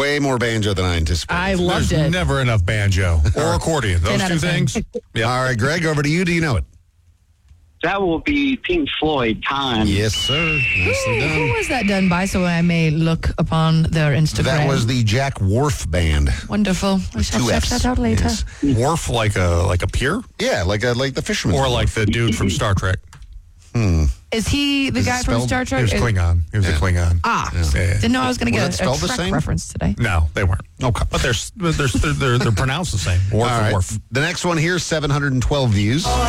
Way more banjo than I anticipated. I loved There's it. never enough banjo or accordion. Those 10 out two of 10. things. All right, Greg, over to you. Do you know it? That will be Pink Floyd, Time. Yes, sir. Nicely Who done. was that done by, so I may look upon their Instagram? That was the Jack Wharf Band. Wonderful. I shall Two check Fs. that out later. Yes. Wharf like a pier, Yeah, like the fisherman. or like the dude from Star Trek. Is he the Is it guy from spelled- Star He Trek? was Klingon. He was a Klingon. Yeah. Didn't know I was going to Was get it a spelled the Trek same? reference today. No, they weren't. Okay. But they're pronounced the same. Wharf All and right. wharf. The next one here, 712 views.